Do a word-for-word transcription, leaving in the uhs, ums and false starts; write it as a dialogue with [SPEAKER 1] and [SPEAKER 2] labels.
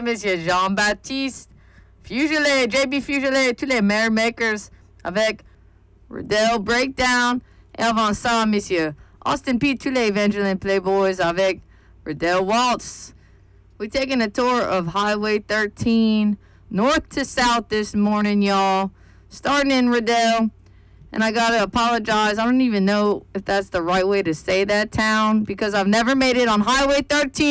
[SPEAKER 1] c'est Monsieur Jean-Baptiste Fugele, J B Fugele, tous les merrymakers avec Riddell Breakdown. Et avant ça, Monsieur Austin P, tous les Evangeline Playboys avec Riddell Waltz. We're taking a tour of Highway thirteen, north to south this morning, y'all. Starting in Riddell. And I gotta apologize. I don't even know if that's the right way to say that town because I've never made it on Highway thirteen.